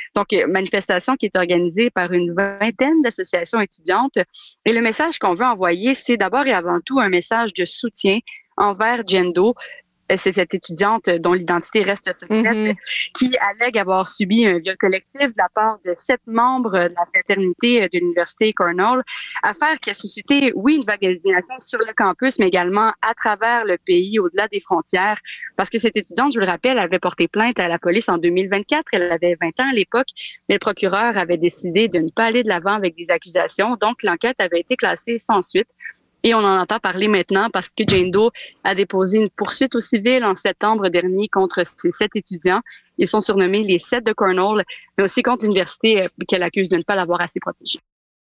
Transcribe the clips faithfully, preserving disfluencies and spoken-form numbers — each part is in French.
Donc, manifestation qui est organisée par une vingtaine d'associations étudiantes. Et le message qu'on veut envoyer, c'est d'abord et avant tout un message de soutien envers Jendo. C'est cette étudiante dont l'identité reste secrète, mm-hmm. qui allègue avoir subi un viol collectif de la part de sept membres de la fraternité de l'Université Cornell. Affaire qui a suscité, oui, une vague d'indignation sur le campus, mais également à travers le pays, au-delà des frontières. Parce que cette étudiante, je vous le rappelle, avait porté plainte à la police en deux mille vingt-quatre. Elle avait vingt ans à l'époque, mais le procureur avait décidé de ne pas aller de l'avant avec des accusations. Donc, l'enquête avait été classée sans suite. Et on en entend parler maintenant parce que Jane Doe a déposé une poursuite au civil en septembre dernier contre ces sept étudiants. Ils sont surnommés les sept de Cornell, mais aussi contre l'université qu'elle accuse de ne pas l'avoir assez protégée.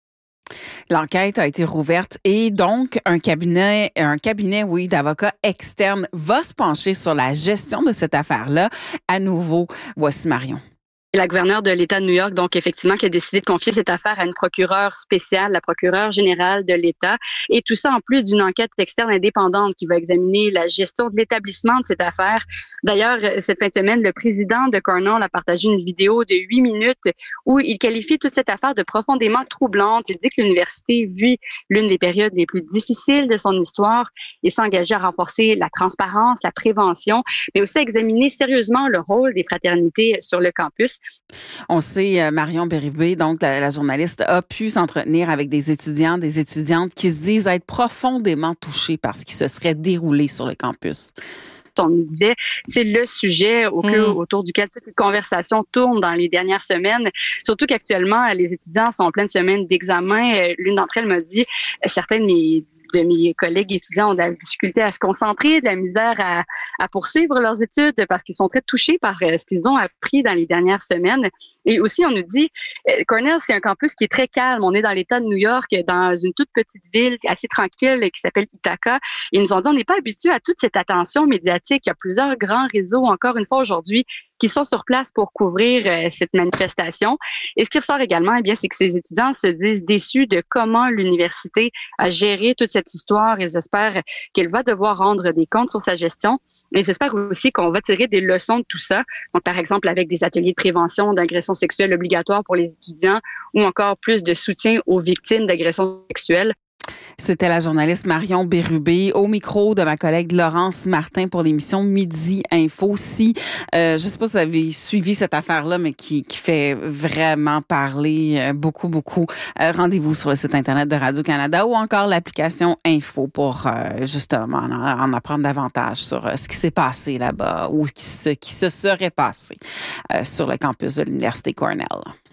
L'enquête a été rouverte et donc un cabinet, un cabinet, oui, d'avocats externes va se pencher sur la gestion de cette affaire-là. À nouveau, voici Marion. Et la gouverneure de l'État de New York, donc effectivement, qui a décidé de confier cette affaire à une procureure spéciale, la procureure générale de l'État, et tout ça en plus d'une enquête externe indépendante qui va examiner la gestion de l'établissement de cette affaire. D'ailleurs, cette fin de semaine, le président de Cornell a partagé une vidéo de huit minutes où il qualifie toute cette affaire de profondément troublante. Il dit que l'université vit l'une des périodes les plus difficiles de son histoire et s'est engagé à renforcer la transparence, la prévention, mais aussi à examiner sérieusement le rôle des fraternités sur le campus. On sait, Marion Bérubé, donc la, la journaliste, a pu s'entretenir avec des étudiants, des étudiantes qui se disent être profondément touchés par ce qui se serait déroulé sur le campus. On nous disait, c'est le sujet au mmh. autour duquel toute cette conversation tourne dans les dernières semaines. Surtout qu'actuellement, les étudiants sont en pleine semaine d'examen. L'une d'entre elles m'a dit, certains de mes de mes collègues étudiants ont de la difficulté à se concentrer, de la misère à, à poursuivre leurs études parce qu'ils sont très touchés par ce qu'ils ont appris dans les dernières semaines. Et aussi, on nous dit, Cornell, c'est un campus qui est très calme. On est dans l'État de New York, dans une toute petite ville assez tranquille qui s'appelle Ithaca. Et ils nous ont dit, on n'est pas habitué à toute cette attention médiatique. Il y a plusieurs grands réseaux, encore une fois aujourd'hui, qui sont sur place pour couvrir euh, cette manifestation. Et ce qui ressort également, eh bien, c'est que ces étudiants se disent déçus de comment l'université a géré toute cette histoire. Ils espèrent qu'elle va devoir rendre des comptes sur sa gestion. Et ils espèrent aussi qu'on va tirer des leçons de tout ça. Donc, par exemple, avec des ateliers de prévention d'agressions sexuelles obligatoires pour les étudiants ou encore plus de soutien aux victimes d'agressions sexuelles. C'était la journaliste Marion Bérubé au micro de ma collègue Laurence Martin pour l'émission Midi Info. Si, euh, je sais pas si vous avez suivi cette affaire-là, mais qui, qui fait vraiment parler euh, beaucoup, beaucoup. Euh, rendez-vous sur le site Internet de Radio-Canada ou encore l'application Info pour euh, justement en, en apprendre davantage sur euh, ce qui s'est passé là-bas ou qui se, qui se serait passé euh, sur le campus de l'Université Cornell.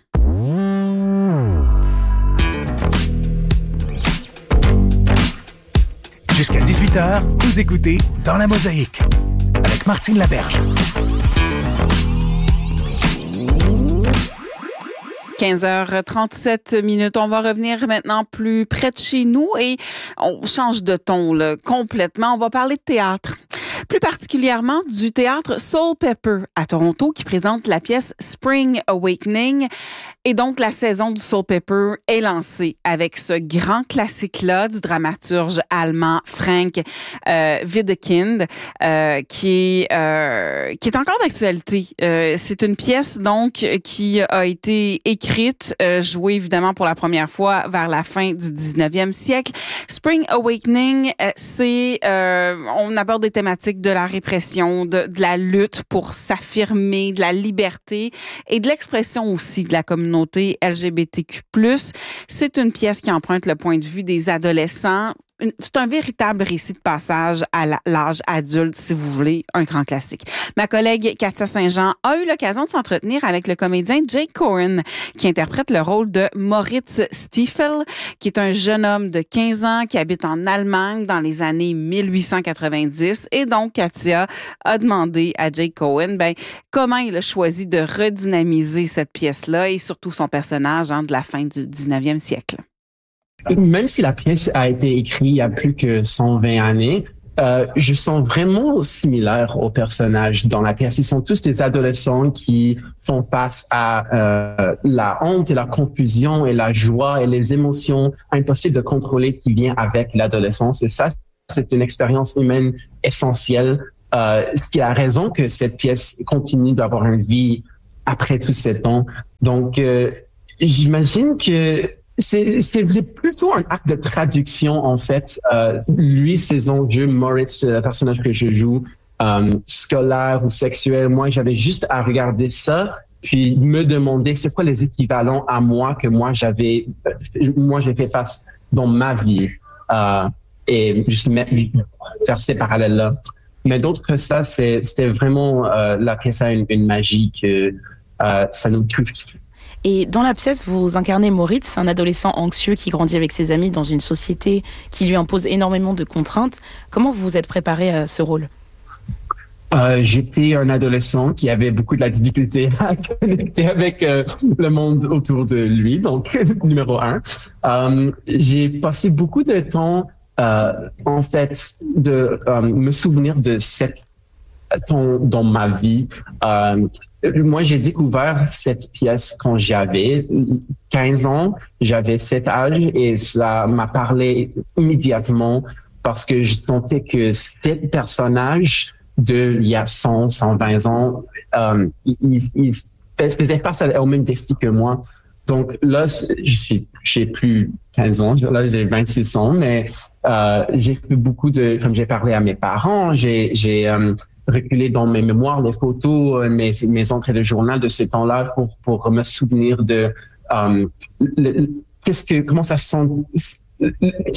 Jusqu'à dix-huit heures, vous écoutez Dans la Mosaïque avec Martine Laberge. quinze heures trente-sept minutes. On va revenir maintenant plus près de chez nous et on change de ton là, complètement. On va parler de théâtre. Plus particulièrement du théâtre Soul Pepper à Toronto qui présente la pièce Spring Awakening. Et donc, la saison du Soul Pepper est lancée avec ce grand classique-là du dramaturge allemand Frank euh, Wedekind euh, qui est euh, qui est encore d'actualité. Euh, c'est une pièce donc qui a été écrite, euh, jouée évidemment pour la première fois vers la fin du dix-neuvième siècle. Spring Awakening, euh, c'est euh, on aborde des thématiques de la répression, de, de la lutte pour s'affirmer, de la liberté et de l'expression aussi de la communauté L G B T Q plus. C'est une pièce qui emprunte le point de vue des adolescents. C'est un véritable récit de passage à l'âge adulte, si vous voulez, un grand classique. Ma collègue Katia Saint-Jean a eu l'occasion de s'entretenir avec le comédien Jake Cohen, qui interprète le rôle de Moritz Stiefel, qui est un jeune homme de quinze ans qui habite en Allemagne dans les années mille huit cent quatre-vingt-dix. Et donc, Katia a demandé à Jake Cohen, ben, comment il a choisi de redynamiser cette pièce-là et surtout son personnage hein, de la fin du dix-neuvième siècle. Même si la pièce a été écrite il y a plus que cent vingt années, euh, je sens vraiment similaire aux personnages dans la pièce. Ils sont tous des adolescents qui font face à euh, la honte et la confusion et la joie et les émotions impossibles de contrôler qui vient avec l'adolescence. Et ça, c'est une expérience humaine essentielle. Euh, ce qui a raison que cette pièce continue d'avoir une vie après tout ce temps. Donc, euh, j'imagine que c'est, c'est plutôt un acte de traduction, en fait. Euh, lui, ses enjeux, Moritz, le personnage que je joue, euh, scolaire ou sexuel, moi, j'avais juste à regarder ça, puis me demander c'est quoi les équivalents à moi que moi, j'avais, moi, j'ai fait face dans ma vie. Euh, et juste mettre, faire ces parallèles-là. Mais d'autre que ça, c'est, c'était vraiment euh, la pièce a une, une magie que euh, ça nous touche. Et dans la pièce, vous incarnez Moritz, un adolescent anxieux qui grandit avec ses amis dans une société qui lui impose énormément de contraintes. Comment vous vous êtes préparé à ce rôle? Euh, j'étais un adolescent qui avait beaucoup de la difficulté à connecter avec euh, le monde autour de lui, donc numéro un. Euh, j'ai passé beaucoup de temps, euh, en fait, de euh, me souvenir de cette temps dans ma vie. Euh, moi, j'ai découvert cette pièce quand j'avais quinze ans, j'avais cet âge et ça m'a parlé immédiatement parce que je sentais que ces personnages de il y a cent, cent vingt ans, euh, ils, ils faisaient face au même défi que moi. Donc là, j'ai, j'ai plus quinze ans, là j'ai vingt-six ans, mais euh, j'ai fait beaucoup de, comme j'ai parlé à mes parents, j'ai, j'ai euh, reculé dans mes mémoires, les photos, mes, mes entrées de journal de ce temps-là pour, pour me souvenir de euh, le, qu'est-ce que, comment ça se sent,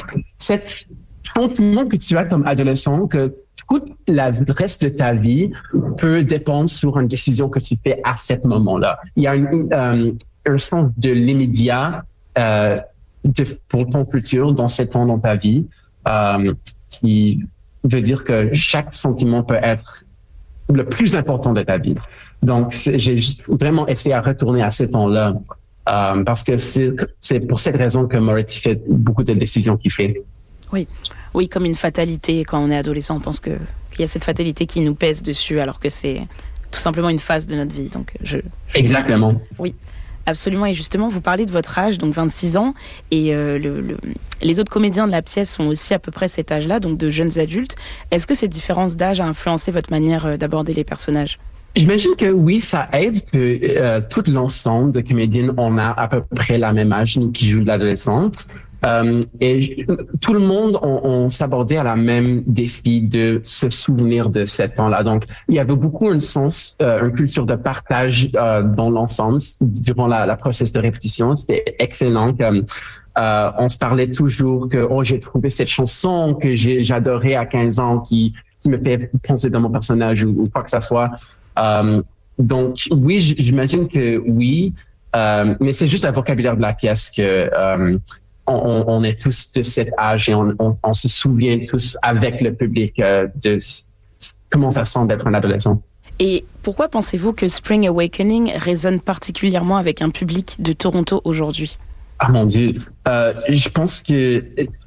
cette sentiment que tu as comme adolescent, que tout le reste de ta vie peut dépendre sur une décision que tu fais à ce moment-là. Il y a une, euh, un sens de l'immédiat euh, de, pour ton futur dans ces temps dans ta vie euh, qui veut dire que chaque sentiment peut être le plus important de ta vie. Donc, j'ai vraiment essayé à retourner à ce temps-là euh, parce que c'est, c'est pour cette raison que Moritz fait beaucoup de décisions qu'il fait. Oui. Oui, comme une fatalité. Quand on est adolescent, on pense que, qu'il y a cette fatalité qui nous pèse dessus, alors que c'est tout simplement une phase de notre vie. Donc, je, je... Exactement. Oui, absolument. Et justement, vous parlez de votre âge, donc vingt-six ans, et euh, le, le, les autres comédiens de la pièce sont aussi à peu près cet âge-là, donc de jeunes adultes. Est-ce que cette différence d'âge a influencé votre manière d'aborder les personnages? J'imagine que oui, ça aide que euh, tout l'ensemble de comédiennes, on a à peu près la même âge, nous qui jouons de l'adolescent. Euh, et tout le monde, on, on s'abordait à la même défi de se souvenir de ce temps-là. Donc, il y avait beaucoup un sens, euh, une culture de partage euh, dans l'ensemble durant la, la process de répétition. C'était excellent. Comme, euh, on se parlait toujours que oh j'ai trouvé cette chanson que j'ai j'adorais à quinze ans qui qui me fait penser dans mon personnage ou, ou quoi que ça soit. Euh, donc oui, j'imagine que oui, euh, mais c'est juste le vocabulaire de la pièce que euh, On, on est tous de cet âge et on, on, on se souvient tous avec le public euh, de comment ça sent d'être un adolescent. Et pourquoi pensez-vous que Spring Awakening résonne particulièrement avec un public de Toronto aujourd'hui? Ah mon Dieu, euh, je pense que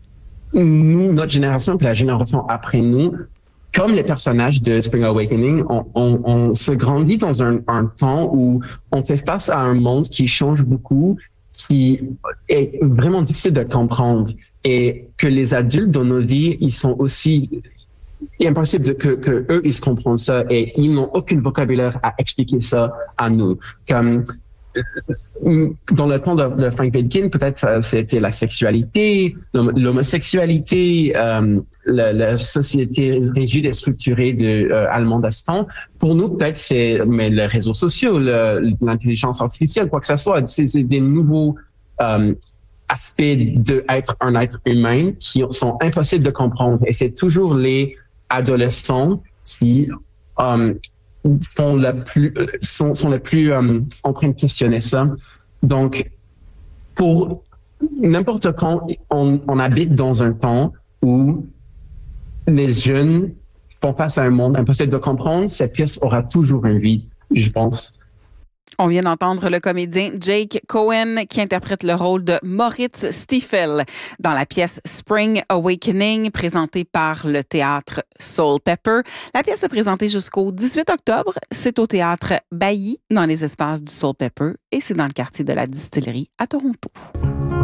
nous, notre génération, puis la génération après nous, comme les personnages de Spring Awakening, on, on, on se grandit dans un, un temps où on fait face à un monde qui change beaucoup, qui est vraiment difficile de comprendre et que les adultes dans nos vies, ils sont aussi impossible de, que, que eux, ils se comprennent ça et ils n'ont aucun vocabulaire à expliquer ça à nous. Comme dans le temps de, de Frank Bedkin, peut-être ça, c'était la sexualité, l'homosexualité, euh, la, la société rigide et structurée de euh, allemande à ce temps. Pour nous, peut-être c'est mais les réseaux sociaux, le, l'intelligence artificielle, quoi que ce soit, c'est, c'est des nouveaux euh, aspects d'être un être humain qui sont impossibles de comprendre. Et c'est toujours les adolescents qui euh, sont le plus sont, sont le plus euh, en train de questionner ça. Donc, pour n'importe quand, on, on habite dans un temps où les jeunes font face à un monde impossible de comprendre. Cette pièce aura toujours une vie, je pense. On vient d'entendre le comédien Jake Cohen qui interprète le rôle de Moritz Stiefel dans la pièce Spring Awakening présentée par le théâtre Soul Pepper. La pièce est présentée jusqu'au dix-huit octobre. C'est au théâtre Bailly dans les espaces du Soul Pepper et c'est dans le quartier de la Distillerie à Toronto.